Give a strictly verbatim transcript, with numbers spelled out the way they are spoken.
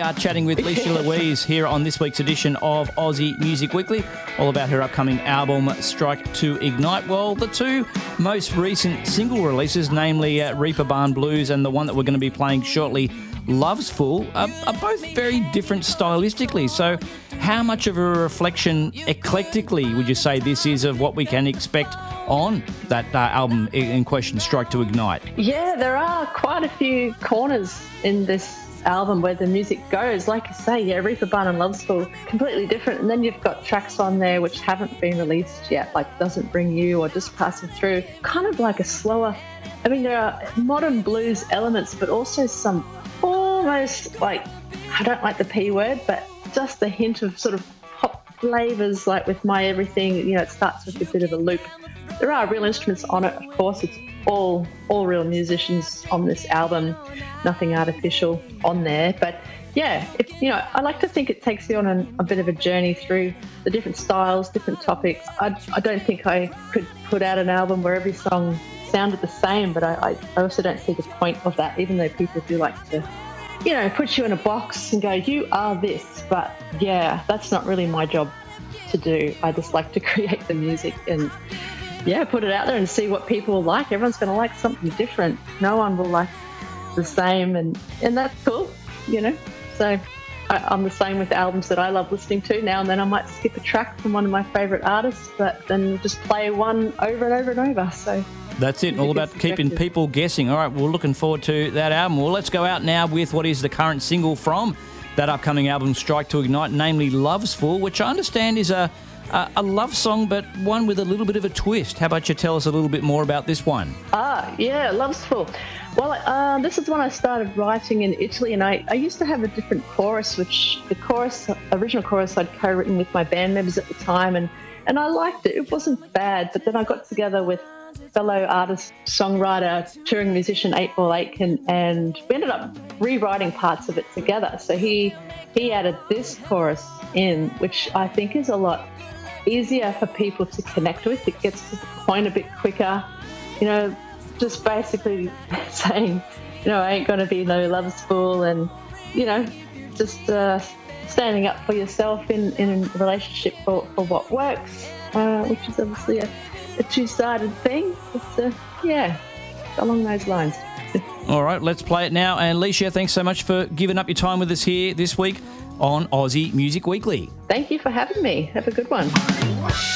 are chatting with Leisha Louise here on this week's edition of Aussie Music Weekly, all about her upcoming album, Strike to Ignite. Well, the two most recent single releases, namely uh, Reaper Barn Blues and the one that we're going to be playing shortly, Love's Fool, are, are both very different stylistically. So how much of a reflection eclectically would you say this is of what we can expect on that uh, album in question, Strike to Ignite? Yeah, there are quite a few corners in this album where the music goes. Like I say, yeah, Reaper Barn and Love's Fool, completely different. And then you've got tracks on there which haven't been released yet, like Doesn't Bring You or Just Passing Through. Kind of like a slower, I mean, there are modern blues elements, but also some almost like, I don't like the P word, but just a hint of sort of pop flavours, like with My Everything. You know, it starts with a bit of a loop. There are real instruments on it, of course. It's all all real musicians on this album, nothing artificial on there. But yeah, if, you know, I like to think it takes you on a, a bit of a journey through the different styles, different topics. I, I don't think I could put out an album where every song sounded the same, but I, I also don't see the point of that, even though people do like to, you know, put you in a box and go, you are this. But yeah, that's not really my job to do. I just like to create the music and yeah, put it out there and see what people like. Everyone's going to like something different. No one will like the same, and, and that's cool, you know. So I, I'm the same with albums that I love listening to. Now and then I might skip a track from one of my favourite artists, but then just play one over and over and over. So that's it, all about keeping people guessing. All right, we're looking forward to that album. Well, let's go out now with what is the current single from that upcoming album, Strike to Ignite, namely Love's Fool, which I understand is a Uh, a love song, but one with a little bit of a twist. How about you tell us a little bit more about this one? Ah, yeah, Love's Fool. Well, uh, this is the one I started writing in Italy, and I, I used to have a different chorus, which the chorus, original chorus I'd co-written with my band members at the time, and, and I liked it. It wasn't bad, but then I got together with fellow artist, songwriter, touring musician Eight Ball Aitken, and we ended up rewriting parts of it together. So he he added this chorus in, which I think is a lot easier for people to connect with. It gets to the point a bit quicker, you know, just basically saying, you know, I ain't gonna be no love's fool, and, you know, just uh, standing up for yourself in, in a relationship for, for what works, uh, which is obviously a, a two-sided thing. It's, uh, yeah, along those lines. All right, let's play it now. And Leisha, thanks so much for giving up your time with us here this week on Aussie Music Weekly. Thank you for having me. Have a good one.